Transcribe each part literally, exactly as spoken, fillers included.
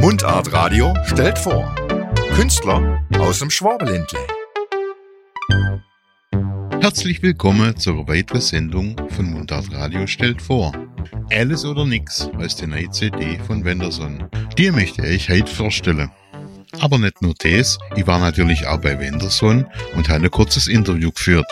Mundart Radio stellt vor. Künstler aus dem Schwabenländle. Herzlich willkommen zur weiteren Sendung von Mundart Radio stellt vor. Alles oder nix heißt die neue C D von Wenderson. Die möchte ich heute vorstellen. Aber nicht nur das, ich war natürlich auch bei Wenderson und habe ein kurzes Interview geführt.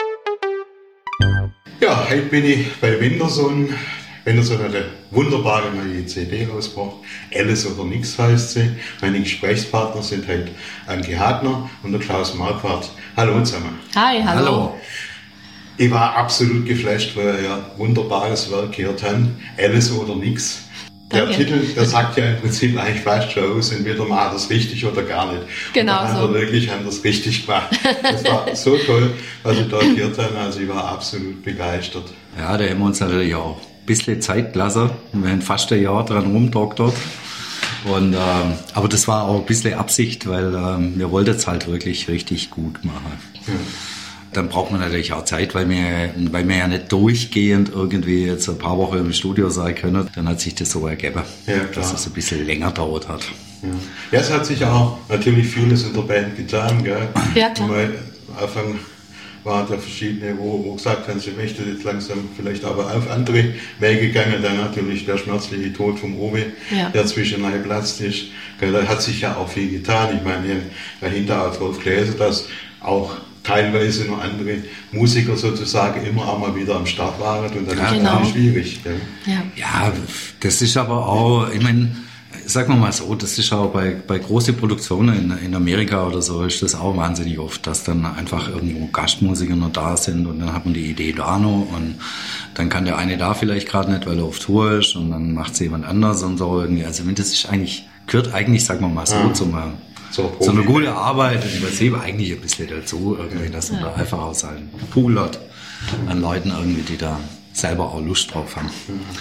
Ja, heute bin ich bei Wenderson. Wenderson hat eine wunderbare neue C D rausgebracht. Alles oder nix heißt sie. Meine Gesprächspartner sind heute Anke Hagner und der Klaus Marquardt. Hallo zusammen. Hi, hallo. hallo. Ich war absolut geflasht, weil ihr ja wunderbares Werk gehört habt. Alles oder nix. Der Danke. Titel, der sagt ja im Prinzip eigentlich fast schon aus, entweder man hat das richtig oder gar nicht. Genau und dann so. Hat er wirklich haben das richtig gemacht. Das war so toll, was ich dort gehört habe. Also ich war absolut begeistert. Ja, da haben wir uns natürlich auch ein bisschen Zeit gelassen. Wir haben fast ein Jahr dran rumgedoktert. Und, ähm, aber das war auch ein bisschen Absicht, weil ähm, wir wollten es halt wirklich richtig gut machen. Ja. Dann braucht man natürlich auch Zeit, weil wir, weil wir ja nicht durchgehend irgendwie jetzt ein paar Wochen im Studio sein können. Dann hat sich das so ergeben, ja, dass es ein bisschen länger dauert hat. Ja. ja, es hat sich auch natürlich vieles in der Band getan. Gell? Ja, klar. Am Anfang waren da verschiedene, wo, wo gesagt haben, sie möchten jetzt langsam vielleicht aber auf andere Wege gegangen. Dann natürlich der schmerzliche Tod vom Owe, ja. der zwischendurch geplatzt ist. Da hat sich ja auch viel getan. Ich meine, wir haben dahinter auch drauf gelesen, dass auch teilweise noch andere Musiker sozusagen immer auch mal wieder am Start waren und dann ja, ist es genau. schwierig. Ja. Ja. ja, das ist aber auch, ich meine, sagen wir mal so, das ist auch bei, bei großen Produktionen in, in Amerika oder so, ist das auch wahnsinnig oft, dass dann einfach irgendwo Gastmusiker noch da sind und dann hat man die Idee da noch und dann kann der eine da vielleicht gerade nicht, weil er auf Tour ist und dann macht es jemand anders und so irgendwie. Also das ist eigentlich, gehört eigentlich, sagen wir mal so, ah. zum So, so eine gute Arbeit, und ich sehe eigentlich ein bisschen dazu, irgendwie, dass man ja. da einfach auch seinen Pool hat an Leuten irgendwie, die da selber auch Lust drauf haben.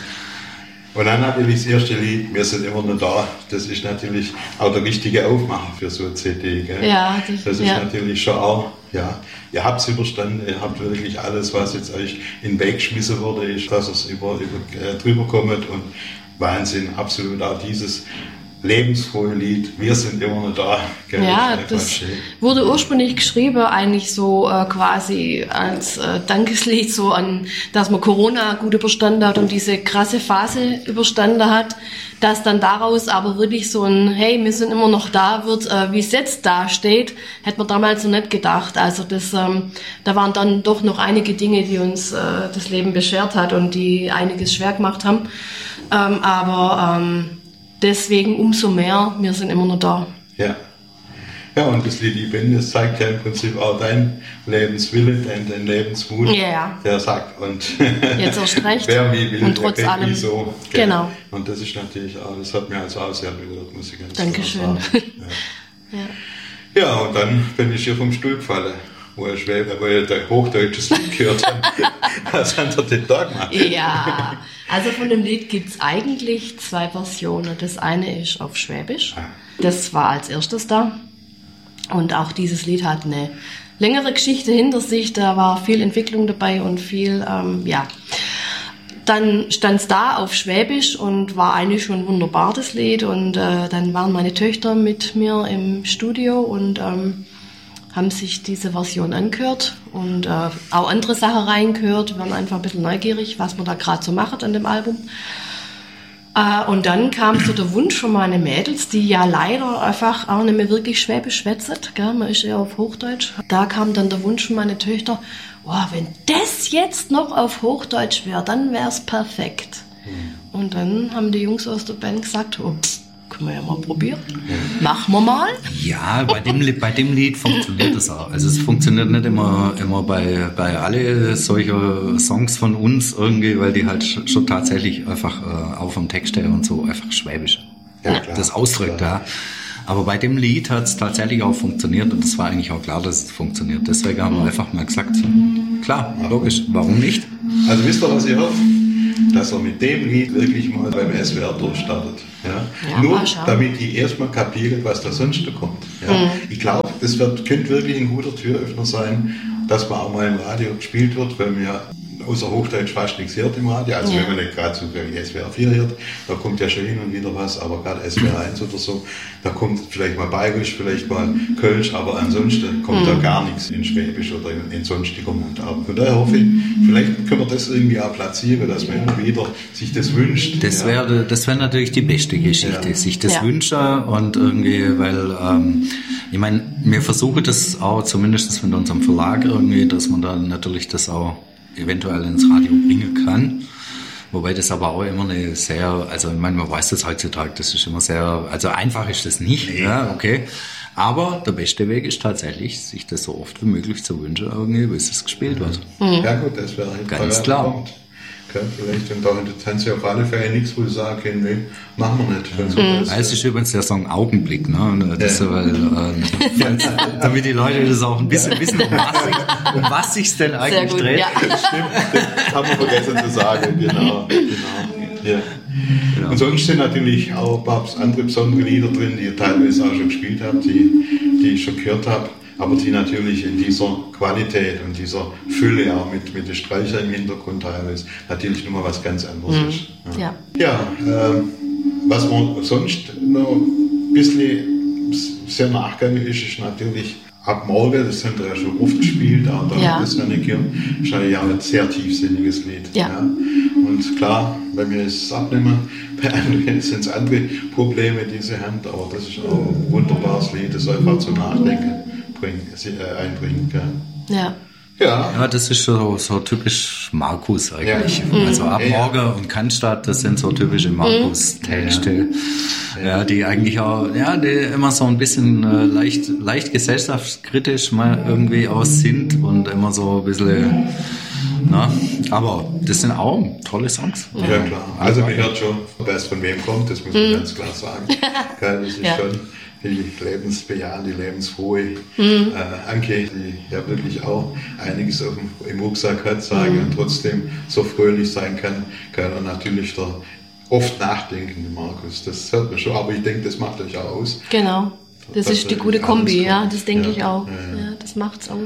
Und dann natürlich das erste Lied, wir sind immer noch da, das ist natürlich auch der richtige Aufmacher für so eine C D. Gell? Ja, das, das ist ja. natürlich schon auch, ja, ihr habt es überstanden, ihr habt wirklich alles, was jetzt euch in den Weg geschmissen wurde, ist, dass es über, über, äh, drüber kommt und Wahnsinn, absolut auch dieses lebensfrohe Lied, wir sind immer noch da. Gell? Ja, das schön. Wurde ursprünglich geschrieben, eigentlich so äh, quasi als äh, Dankeslied, so an, dass man Corona gut überstanden hat und diese krasse Phase überstanden hat, dass dann daraus aber wirklich so ein, hey, wir sind immer noch da wird, äh, wie es jetzt da steht, hätte man damals noch nicht gedacht. Also das, ähm, da waren dann doch noch einige Dinge, die uns äh, das Leben beschert hat und die einiges schwer gemacht haben. Ähm, aber ähm, deswegen umso mehr, wir sind immer noch da. Ja, ja und das Lied Ich bin, das zeigt ja im Prinzip auch dein Lebenswille, dein, dein Lebensmut. Ja, ja. Der sagt, und jetzt erst recht. wer wie will, und trotz der allem. wie so. Gell? Genau. Und das ist natürlich auch, das hat mir also auch sehr berührt, muss ich ganz Dankeschön. klar sagen. Ja. ja. ja, und dann bin ich hier vom Stuhl gefallen, wo ich, wo ich ein hochdeutsches Lied gehört habe. Was hat er denn da gemacht? Ja, also von dem Lied gibt es eigentlich zwei Versionen. Das eine ist auf Schwäbisch. Das war als erstes da. Und auch dieses Lied hat eine längere Geschichte hinter sich. Da war viel Entwicklung dabei und viel, ähm, ja. Dann stand es da auf Schwäbisch und war eigentlich schon wunderbar, das Lied. Und äh, dann waren meine Töchter mit mir im Studio und ähm, haben sich diese Version angehört und äh, auch andere Sachen reingehört. Wir waren einfach ein bisschen neugierig, was man da gerade so macht an dem Album. Äh, und dann kam so der Wunsch von meinen Mädels, die ja leider einfach auch nicht mehr wirklich Schwäbisch schwätzen, gell? Man ist eher auf Hochdeutsch. Da kam dann der Wunsch von meinen Töchter, oh, wenn das jetzt noch auf Hochdeutsch wäre, dann wäre es perfekt. Mhm. Und dann haben die Jungs aus der Band gesagt, oh, können wir ja mal probieren. Machen wir mal. Ja, bei dem, bei dem Lied funktioniert das auch. Also es funktioniert nicht immer, immer bei, bei alle solche Songs von uns irgendwie, weil die halt schon tatsächlich einfach äh, auch vom Text her und so einfach schwäbisch ja, klar, das ausdrückt. Ja. Aber bei dem Lied hat es tatsächlich auch funktioniert und es war eigentlich auch klar, dass es funktioniert. Deswegen haben wir einfach mal gesagt, klar, logisch, warum nicht? Also wisst ihr, was ihr hofft? Dass er mit dem Lied wirklich mal beim S W R durchstartet. Ja? Ja, Nur damit die erstmal kapieren, was da sonst kommt. Ja? Mhm. Ich glaube, das wird, könnte wirklich ein guter Türöffner sein, dass man auch mal im Radio gespielt wird, weil wir außer Hochdeutsch fast nichts hört im Radio. Also Ja. wenn man nicht gerade so wie S W R vier hört, da kommt ja schon hin und wieder was, aber gerade S W R eins oder so, da kommt vielleicht mal Bayerisch, vielleicht mal Kölsch, aber ansonsten kommt Mhm. da gar nichts in Schwäbisch oder in, in sonstiger Mundart. Von daher hoffe ich, vielleicht können wir das irgendwie auch platzieren, dass man immer wieder sich das wünscht. Das ja. wäre das wäre natürlich die beste Geschichte, Ja. sich das Ja. wünsche und irgendwie, weil ähm, ich meine, wir versuchen das auch zumindest mit unserem Verlag irgendwie, dass man dann natürlich das auch eventuell ins Radio bringen kann. Wobei das aber auch immer eine sehr, also ich meine, man weiß das heutzutage, das ist immer sehr, also einfach ist das nicht, Nee. ja, okay. Aber der beste Weg ist tatsächlich, sich das so oft wie möglich zu wünschen, irgendwie, bis es gespielt wird. Ja gut, das wäre ein Ganz toller klar. Punkt. Okay, vielleicht, und da haben sie auf alle Fälle nichts, wo sie sagen können, nee, machen wir nicht. Also das, Ja, es ist übrigens der Song Augenblick, ne? Und das, Ja. weil, äh, damit die Leute das auch ein bisschen wissen, um was, sich, um was sich's denn eigentlich gut, dreht. ja. Stimmt, das haben wir vergessen zu sagen, genau. genau. Ja. Genau. Und sonst sind natürlich auch ein paar andere besondere Lieder drin, die ihr teilweise auch schon gespielt habt, die, die ich schon gehört habe, aber die natürlich in dieser Qualität und dieser Fülle auch mit, mit den Streichern im Hintergrund teilweise natürlich nochmal was ganz anderes Mhm. ist. Ja. Ja, ähm, was man sonst noch ein bisschen sehr nachgegangen ist, ist natürlich ab morgen, das haben wir ja schon oft gespielt, auch da Ja. das eine Kirche, ist ja ein sehr tiefsinniges Lied. Ja. Und klar, wenn wir es abnehmen, bei anderen sind es andere Probleme, die sie haben, aber das ist auch ein wunderbares Lied, das einfach zum Nachdenken bringen, äh, einbringen kann. Ja. Ja, Ja, das ist so, so typisch Markus eigentlich. Ja. Also ab Ja, ja. Morgen und Cannstatt, das sind so typische Markus-Texte, ja, die eigentlich auch, ja, die immer so ein bisschen äh, leicht, leicht gesellschaftskritisch mal irgendwie aus sind und immer so ein bisschen, na, aber das sind auch tolle Songs. ja klar. Also man hört schon, wer es von wem kommt, das muss man ganz klar sagen. Gell, das ist Ja. schon die lebensbejahende, lebensfrohe äh, Anke, die ja wirklich auch einiges auf dem, im Rucksack hat, sagen und trotzdem so fröhlich sein kann. Gell, und natürlich der oft nachdenkende Markus, das hört man schon, aber ich denke, das macht euch auch aus. Genau. Das Das ist die ist gute alles Kombi, gut. ja, das denke Ja. ich auch. Ja, ja. Ja, das macht's aus.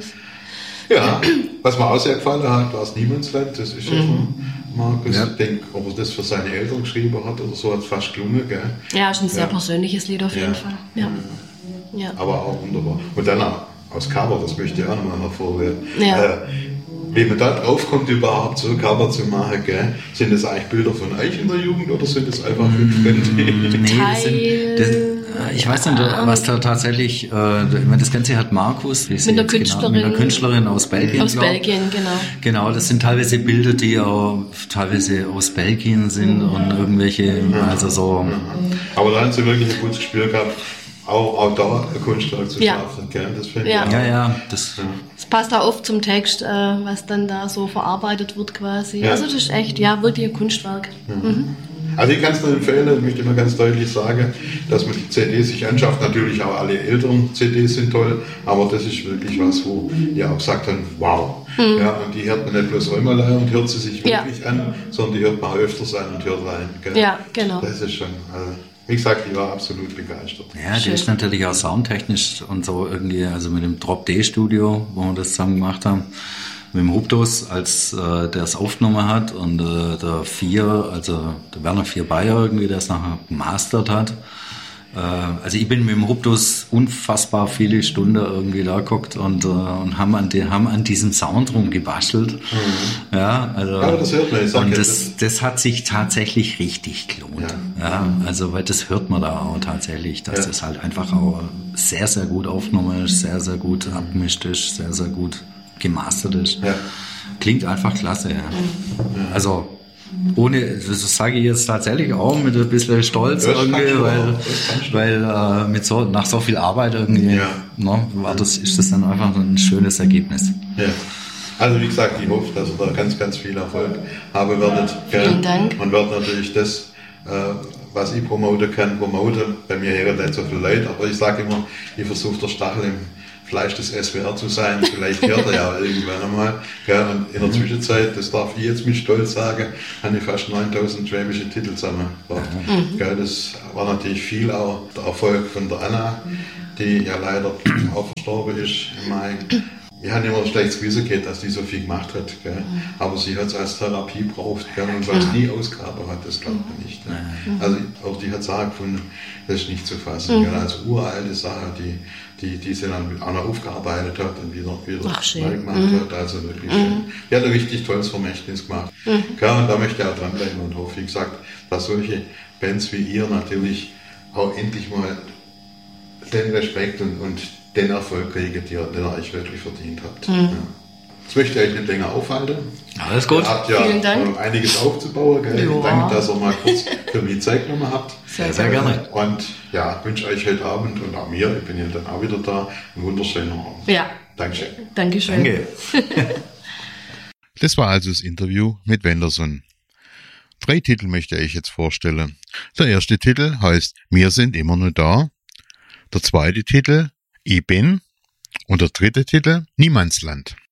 Ja, was mir auch sehr gefallen hat, war das Niemandsland, das ist ja von Markus. Ja. Ich denke, ob er das für seine Eltern geschrieben hat oder so, hat es fast gelungen, gell? Ja, ist ein sehr Ja. persönliches Lied auf jeden Ja. Fall. Ja. Ja. Aber auch wunderbar. Und dann auch aus Cover, das möchte ich auch nochmal hervorheben. Ja. Äh, wie man da drauf kommt, überhaupt so ein Cover zu machen, gell? Sind das eigentlich Bilder von euch in der Jugend oder sind das einfach fünf Fremde? Nee, das sind, das, äh, ich weiß nicht, was da tatsächlich, äh, ich meine, das Ganze hat Markus, wie sie Mit der jetzt genau- Künstlerin. mit der Künstlerin aus Belgien. Aus glaub. Belgien, genau. Genau, das sind teilweise Bilder, die auch teilweise aus Belgien sind und irgendwelche, also so, Aber da haben sie wirklich ein gutes Gespür gehabt, auch, auch da ein Kunstwerk zu Ja. schaffen, gell? Das finde Ja. ich auch. ja, ja, das, Es passt auch oft zum Text, äh, was dann da so verarbeitet wird quasi. Ja. Also das ist echt, ja, wirklich ein Kunstwerk. Mhm. Also ich kann es nur empfehlen, ich möchte mal ganz deutlich sagen, dass man die C D sich anschafft. Natürlich auch alle älteren C Ds sind toll, aber das ist wirklich was, wo ihr auch gesagt habt, wow. Ja, und die hört man nicht bloß einmal an und hört sie sich Ja. wirklich an, sondern die hört man auch öfters an und hört rein. Gell? Ja, genau. Das ist schon, also, wie gesagt, ich war absolut begeistert. ja, die Schön. ist natürlich auch soundtechnisch und so irgendwie, also mit dem Drop-D-Studio, wo wir das zusammen gemacht haben, mit dem Huptos, als äh, der es aufgenommen hat und äh, der Vier, also der Werner Vier Bayer irgendwie, der es nachher gemastert hat. Äh, also ich bin mit dem Huptos unfassbar viele Stunden irgendwie da geguckt und, äh, und haben, an die, haben an diesem Sound rumgebastelt. Mhm. Ja, also, Ja, das hört man, ich sag und ja, das, das hat sich tatsächlich richtig gelohnt. Ja. Ja, also weil das hört man da auch tatsächlich, dass Ja. das halt einfach auch sehr, sehr gut aufgenommen ist, sehr, sehr gut abgemischt ist, sehr, sehr gut gemastert ist. Ja. Klingt einfach klasse. Ja. Also ohne, das sage ich jetzt tatsächlich auch mit ein bisschen Stolz Das irgendwie, kannst du weil, auch, das kannst du. weil äh, mit so, nach so viel Arbeit irgendwie, Ja. ne, war das, ist das dann einfach ein schönes Ergebnis. Ja. Also wie gesagt, ich hoffe, dass ihr da ganz, ganz viel Erfolg haben werdet. Gell? Vielen Dank. Man wird natürlich das, äh, was ich promoten kann, promoten. Bei mir hören nicht so viele Leute, aber ich sage immer, ich versuche der Stachel im Fleisch des S W R zu sein. Vielleicht hört er ja irgendwann einmal. Gell? Und in der Zwischenzeit, das darf ich jetzt mit Stolz sagen, habe ich fast neuntausend schwäbische Titel zusammengebracht. Mhm. Gell? Das war natürlich viel auch der Erfolg von der Anna, die ja leider auch verstorben ist im Mai. wir haben immer ein schlechtes Gewissen gehabt, dass die so viel gemacht hat. Gell? Mhm. Aber sie hat es als Therapie braucht. Gell? Und was die Ausgabe hat, das glaubt man nicht. Ne? Mhm. Also auch die hat Sachen gefunden, das ist nicht zu fassen. Mhm. Gell? Also uralte Sachen, die, die, die sie dann mit einer aufgearbeitet hat und wieder, wieder Ach, neu gemacht mhm. hat. Also wirklich mhm. schön. Die hat ein richtig tolles Vermächtnis gemacht. Mhm. Gell? Und da möchte ich auch dranbleiben und hoffe, wie gesagt, dass solche Bands wie ihr natürlich auch endlich mal den Respekt und, und den Erfolg kriegen, den ihr euch wirklich verdient habt. Mhm. Ja. Jetzt möchte ich euch nicht länger aufhalten. Alles gut. Ihr habt ja Vielen Dank. einiges aufzubauen. Gell? Vielen Dank, dass ihr mal kurz für mich Zeit genommen habt. Sehr, sehr gerne. Und ja, wünsche euch heute Abend und auch mir, ich bin ja dann auch wieder da, einen wunderschönen Abend. Ja. Dankeschön. Dankeschön. Danke. Das war also das Interview mit Wenderson. Drei Titel möchte ich jetzt vorstellen. Der erste Titel heißt Wir sind immer nur da. Der zweite Titel Ich bin. Und der dritte Titel Niemandsland.